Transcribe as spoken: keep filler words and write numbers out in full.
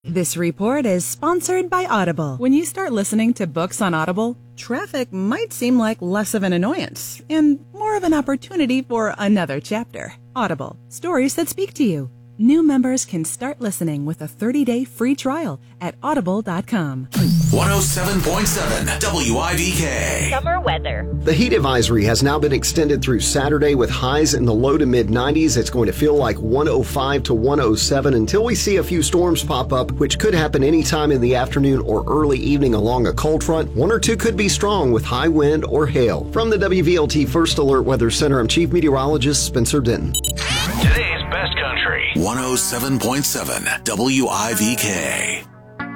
This report is sponsored by Audible. When you start listening to books on Audible, traffic might seem like less of an annoyance and more of an opportunity for another chapter. Audible, stories that speak to you. New members can start listening with a thirty-day free trial at audible dot com. one oh seven point seven W I V K. Summer weather. The heat advisory has now been extended through Saturday with highs in the low to mid nineties. It's going to feel like one oh five to one oh seven until we see a few storms pop up, which could happen anytime in the afternoon or early evening along a cold front. One or two could be strong with high wind or hail. From the W V L T First Alert Weather Center, I'm Chief Meteorologist Spencer Denton. Today's best country. one oh seven point seven W I V K.